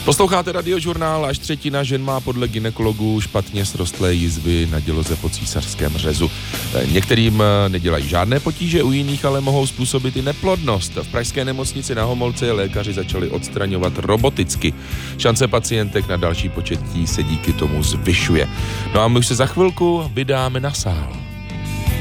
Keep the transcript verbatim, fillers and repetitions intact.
Posloucháte Radiožurnál. Až třetina žen má podle gynekologů špatně srostlé jizvy na děloze po císařském řezu. Některým nedělají žádné potíže, u jiných ale mohou způsobit i neplodnost. V pražské nemocnici na Homolce lékaři začali odstraňovat roboticky. Šance pacientek na další početí se díky tomu zvyšuje. No a my už se za chvilku vydáme na sál.